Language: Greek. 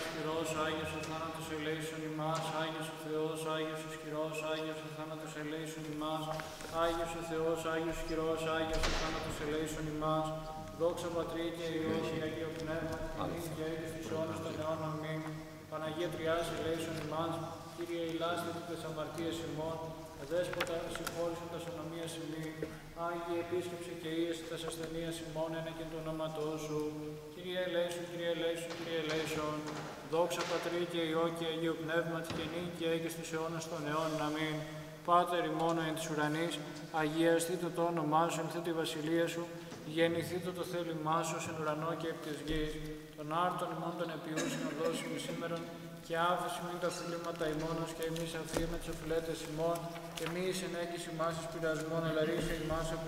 ισχυρός, Άγιος ο θάνατος ελέησον ημάς, Άγιος ο Θεός, Άγιος ισχυρός, Άγιος ο θάνατος ελέησον ημάς, Άγιος ο Θεός, Άγιος ισχυρός, Άγιος ο θάνατος ελέησον ημάς, δόξα Πατρί και Υιό και Αγίο Πνεύμα, νυν και αεί στους αιώνας των αιώνων. Αμήν. Παναγία Τριάς ελέησον ημάς, Κύριε ηλάστε τες αμαρτίες ημών, Δέσποτα συγχώρησον τας ονομίας ημών, Άγιε επίσκεψε και ίεσαι τας ασθενείας ημών, ένα και το ονόματό σου. Κύριε ελέησον, Κύριε ελέησον, Κύριε ελέησον. Δόξα Πατρί και Υιό και Αγίου Πνεύματι και νυν και αεί και στους αιώνας των αιώνων. Αμήν. Πάτερ ημών εν της ουρανής, αγιαστήτω το όνομά σου, ενθέτω η βασιλεία σου, γεννηθήτω το θέλημά σου εν ουρανό και επί της γης. Των άρτων ημών των επιούσιν οδώσιμη σήμερον, και άφηση μην τα οφειλήματα ημώνος και εμείς αφήνουμε τις οφειλέτες ημών, και μη εις ενέγγιση ημάς εις πειρασμών, αλλά ρίσε ημάς από